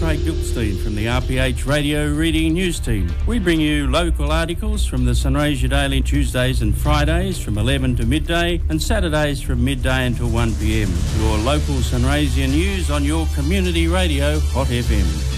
Craig Gilstein from the RPH Radio Reading News Team. We bring you local articles from the Sunraysia Daily Tuesdays and Fridays from 11 to midday and Saturdays from midday until 1 p.m. Your local Sunraysia news on your community radio, Hot FM.